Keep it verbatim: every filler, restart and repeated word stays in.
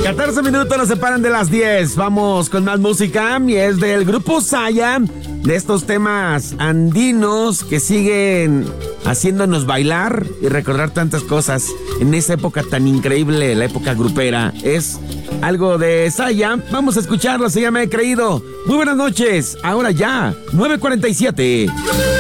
catorce minutos nos separan de las diez. Vamos con más música y es del grupo Saya, de estos temas andinos que siguen haciéndonos bailar y recordar tantas cosas en esa época tan increíble, la época grupera. Es algo de Saya. Vamos a escucharlo, se llama He Creído. Muy buenas noches, ahora ya, nueve cuarenta y siete.